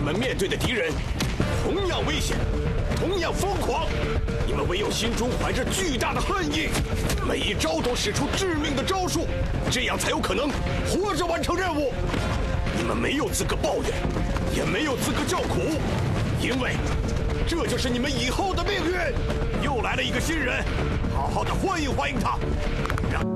们面对的敌人同样危险，同样疯狂。你们唯有心中怀着巨大的恨意，每一招都使出致命的招数，这样才有可能活着完成任务。你们没有资格抱怨，也没有资格叫苦，因为这就是你们以后的命运。又来了一个新人，好好的欢迎他。